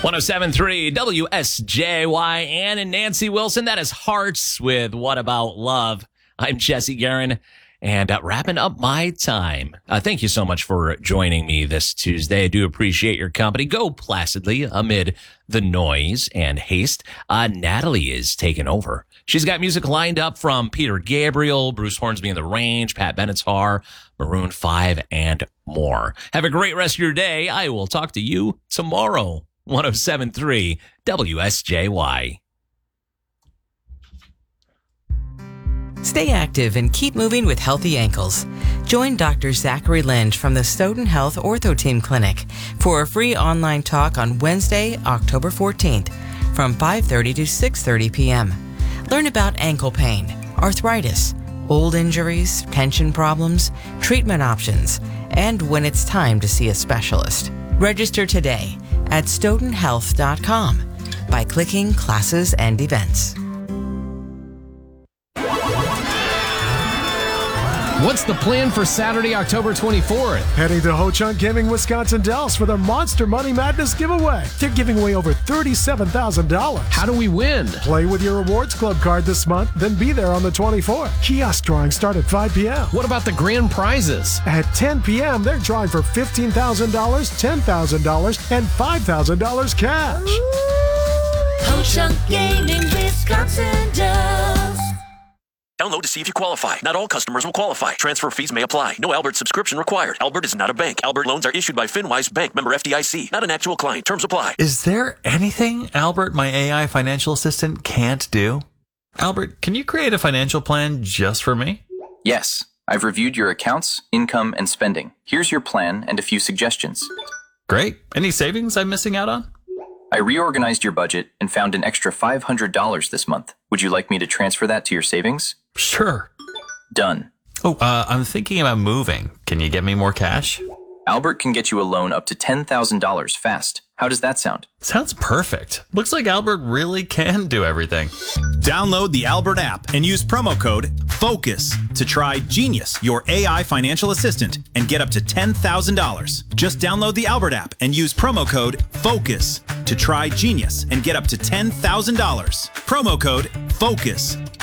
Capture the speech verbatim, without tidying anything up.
one oh seven point three W S J Y, Ann and Nancy Wilson. That is Hearts with What About Love. I'm Jesse Guerin, and uh, wrapping up my time. Uh, thank you so much for joining me this Tuesday. I do appreciate your company. Go placidly amid the noise and haste. Uh, Natalie is taking over. She's got music lined up from Peter Gabriel, Bruce Hornsby and the Range, Pat Benatar, Maroon five, and more. Have a great rest of your day. I will talk to you tomorrow. one oh seven point three W S J Y. Stay active and keep moving with healthy ankles. Join Doctor Zachary Lynch from the Stoughton Health Ortho Team Clinic for a free online talk on Wednesday, October fourteenth from five thirty to six thirty p.m. Learn about ankle pain, arthritis, old injuries, tension problems, treatment options, and when it's time to see a specialist. Register today at stoughton health dot com by clicking Classes and Events. What's the plan for Saturday, October twenty-fourth? Heading to Ho Chunk Gaming Wisconsin Dells for their Monster Money Madness giveaway. They're giving away over thirty-seven thousand dollars. How do we win? Play with your Rewards Club card this month, then be there on the twenty-fourth. Kiosk drawings start at five p.m. What about the grand prizes? At ten p.m., they're drawing for fifteen thousand dollars, ten thousand dollars, and five thousand dollars cash. Ho Chunk Gaming Wisconsin Dells. Download to see if you qualify. Not all customers will qualify. Transfer fees may apply. No Albert subscription required. Albert is not a bank. Albert loans are issued by FinWise Bank, member F D I C. Not an actual client. Terms apply. Is there anything Albert, my A I financial assistant, can't do? Albert, can you create a financial plan just for me? Yes. I've reviewed your accounts, income, and spending. Here's your plan and a few suggestions. Great. Any savings I'm missing out on? I reorganized your budget and found an extra five hundred dollars this month. Would you like me to transfer that to your savings? Sure. Done. Oh, uh, I'm thinking about moving. Can you get me more cash? Albert can get you a loan up to ten thousand dollars fast. How does that sound? Sounds perfect. Looks like Albert really can do everything. Download the Albert app and use promo code FOCUS to try Genius, your A I financial assistant, and get up to ten thousand dollars. Just download the Albert app and use promo code FOCUS to try Genius and get up to ten thousand dollars. Promo code FOCUS.